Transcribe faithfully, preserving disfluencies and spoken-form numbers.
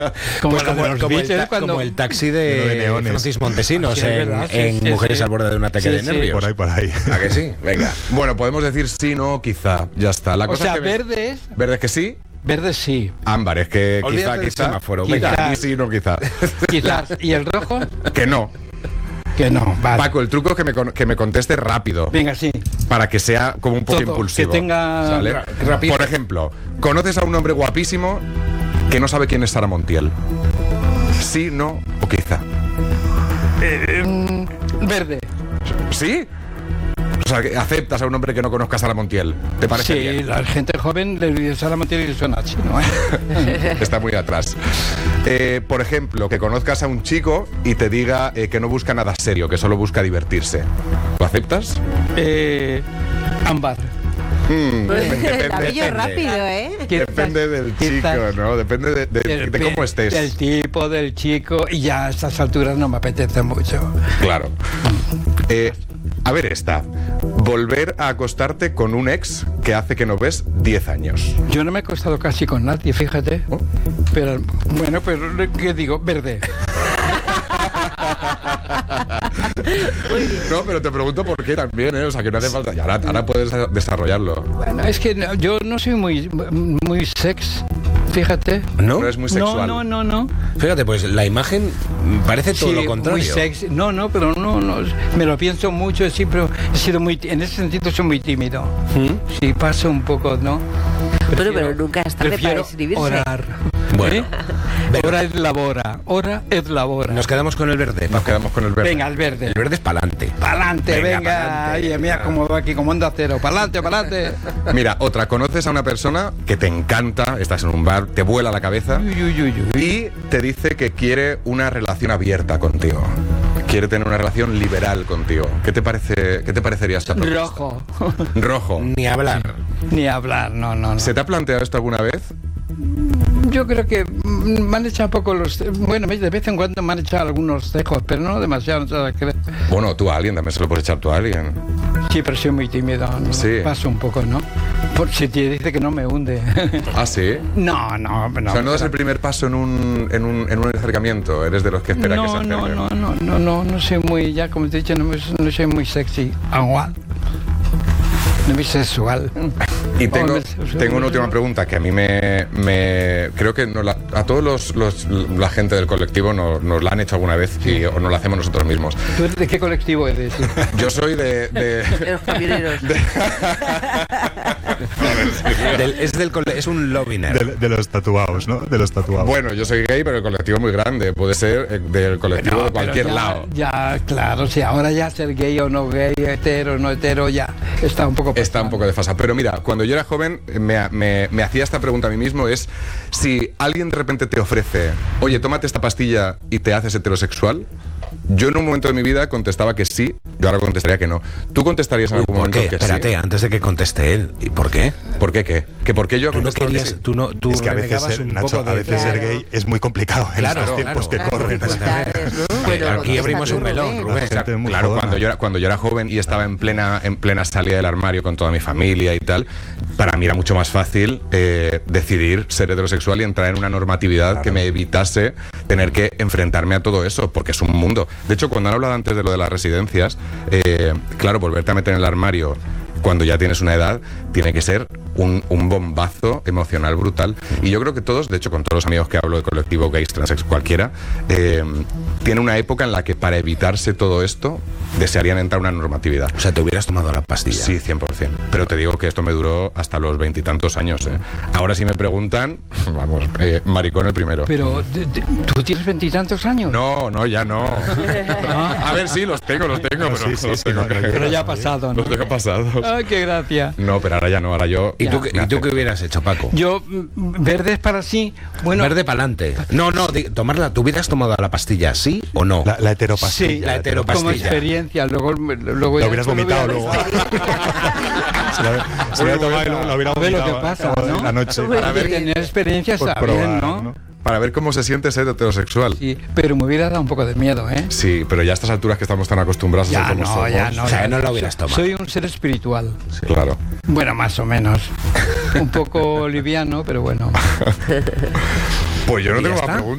Como, Pues como, la de los como el, Beatles ta- cuando- como el taxi de de, neones. Francis Montesinos Sí, es en, verdad, sí, en sí, Mujeres sí. al borde de un ataque Sí, de sí. nervios. Por ahí, por ahí. ¿A que sí? Venga. Bueno, podemos decir sí, no, quizá. Ya está. La O cosa sea, es que verdes, verdes que sí, verdes sí, ámbar es que quizá, Olvídate del quizá. semáforo, Quizá, venga. y sí, no, quizá. quizás. ¿Y el rojo? Que no. Que no, vale. Paco, el truco es que me, con- que me conteste rápido. Venga, sí. Para que sea como un poco Todo, impulsivo. que tenga ¿sale? ra- rapidez. Por ejemplo, conoces a un hombre guapísimo que no sabe quién es Sara Montiel. Sí, no o quizá. Eh, mm, verde. ¿Sí? O sea, que aceptas a un hombre que no conozca a Sara Montiel. ¿Te parece Sí, bien? la gente joven le dice a la Montiel y suena chino, ¿eh? Está muy atrás. Eh, por ejemplo, que conozcas a un chico y te diga eh, que no busca nada serio, que solo busca divertirse. ¿Lo aceptas? eh ámbar. Mm, depende, La pillo depende. rápido, ¿eh? Depende del chico, Quizás. ¿no? Depende de, de- Del de pi- cómo estés. Del tipo, del chico, y ya a estas alturas no me apetece mucho. Claro. Eh, a ver esta. Volver a acostarte con un ex que hace que no ves diez años. Yo no me he acostado casi con nadie, fíjate. Oh. Pero, bueno, pero, ¿qué digo? Verde. No, pero te pregunto por qué también, ¿eh? O sea, que no hace falta. Y ahora, ahora puedes desarrollarlo. Bueno, es que no- yo no soy muy, muy sex, fíjate. ¿No? No es muy sexual. No, no, no, no. Fíjate, pues la imagen parece todo Sí, lo contrario. muy sexy. No, no, pero no, no. Me lo pienso mucho, siempre he sido muy, en ese sentido soy muy tímido. ¿Mm? Sí, paso un poco, ¿no? Bueno, pero nunca es tarde para Prefiero escribirse. orar. Bueno. ¿Eh? Hora es labora, hora es labora. Nos quedamos con el verde. Nos quedamos con el verde. Venga, el verde. El verde es pa'lante. Pa'lante, Venga, venga. pa'lante. Ay, mira cómo va aquí, como onda cero. Pa'lante, pa'lante. Mira, otra. Conoces a una persona que te encanta, estás en un bar, te vuela la cabeza Uy, uy, uy, uy. y te dice que quiere una relación abierta contigo. Quiere tener una relación liberal contigo. ¿Qué te parece? ¿Qué te parecería esta propuesta? Rojo. Rojo. Ni hablar. Ni hablar, no, no, no. ¿Se te ha planteado esto alguna vez? Yo creo que mm, me han echado poco los... Bueno, de vez en cuando me han echado algunos cejos, pero no demasiado. No sé qué- Bueno, tú a alguien, también se lo puedes echar tú a alguien. Sí, pero soy muy tímido. ¿no? Sí. Paso un poco, ¿no? Por si te dice que no me hunde. ¿Ah, sí? No, no, no. o sea, no das el primer paso en un, en un, en un acercamiento, eres de los que espera que se No, acerque. no, no, no, no, no, no soy muy, ya como te he dicho, no, me- no soy muy sexy. Agual. No muy sexual. Y tengo, Hombre, sexual, tengo una no. última pregunta que a mí me... me creo que no la- a todos los, los- la gente del colectivo nos, nos la han hecho alguna vez y, o nos la hacemos nosotros mismos. ¿Tú de qué colectivo eres? Yo soy de... de- De los camioneros. Del- es, del, cole- es un lobiner. De, de los tatuados, ¿no? De los tatuados. bueno, yo soy gay, pero el colectivo es muy grande. Puede ser eh, del colectivo No, de pero cualquier ya- lado. Ya, claro, si ahora ya ser gay o no gay, hetero o no hetero, ya está un poco... Está un poco desfasado. Pero mira, cuando yo era joven me, me- me hacía esta pregunta a mí mismo, es si alguien de repente te ofrece, oye, tómate esta pastilla y te haces heterosexual, yo en un momento de mi vida contestaba que sí, yo ahora contestaría que no. ¿Tú contestarías en algún ¿Por momento qué? que Espérate, sí? antes de que conteste él. ¿Y por qué? ¿Por qué qué? ¿Que por qué yo Tú no contestaba que querías... sí? Tú no, tú es que a veces, renegabas ser, un Nacho, poco a de- veces ser Claro. gay es muy complicado en Claro, estos tiempos claro. que corren. Dificultades, ¿no? Bueno, aquí contesta abrimos tú, un melón, Rubén. Rubén. O sea, Gente muy claro, jodona. cuando yo, era, cuando yo era joven y estaba en plena, en plena salida del armario con toda mi familia y tal, para mí era mucho más fácil eh, decidir ser heterosexual y entrar en una normatividad que me evitase tener que enfrentarme a todo eso, porque es un mundo. De hecho, cuando han hablado antes de lo de las residencias, eh, claro, volverte a meter en el armario cuando ya tienes una edad, tiene que ser un, un bombazo emocional brutal. Y yo creo que todos, de hecho con todos los amigos que hablo de colectivo, gays, transex, cualquiera, eh, tiene una época en la que para evitarse todo esto, desearían entrar en una normatividad. O sea, te hubieras tomado la pastilla. Sí, cien por ciento. Pero te digo que esto me duró hasta los veintitantos años. ¿eh? Ahora si me preguntan, vamos, eh, maricón el primero. Pero, de- de- ¿tú tienes veintitantos años? No, no, ya no. A ver, sí, los tengo, los tengo, pero sí, sí, los sí, tengo no, no, que- Pero ya ha pasado, ¿no? Los tengo pasados. Ay, qué gracia. No, pero ahora ya no, ahora yo... ¿Y tú, qué- me ¿Y tú hace- qué hubieras hecho, Paco? Yo, mm, verdes para sí, bueno... Verde pa'lante. No, no, di- tomarla. ¿Tú hubieras tomado la pastilla, sí o no? La, la heteropastilla. Sí, la hetero- como pastilla. experiencia, luego, luego Lo ya hubieras esto lo vomitado hubiera- luego. Se lo, se lo hubiera tomado y luego lo hubiera A ver lo que vomitado pasa, en ¿no? la noche. Para Para ver, ver- tener experiencia Por está probar, bien, ¿no? ¿no? Para ver cómo se siente ser heterosexual. Sí, pero me hubiera dado un poco de miedo, ¿eh? Sí, pero ya a estas alturas que estamos tan acostumbrados a Ya ser como no, somos. ya no. O sea, ya no lo hubieras tomado. Soy un ser espiritual. Claro. Bueno, más o menos. Un poco liviano, pero bueno. Pues yo no ¿Y tengo ya más está? preguntas.